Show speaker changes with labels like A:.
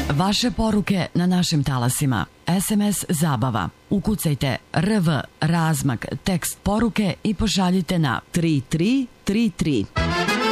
A: Vaše poruke na našim talasima. SMS Zabava. Ukucajte RV razmak tekst poruke i pošaljite na 3333.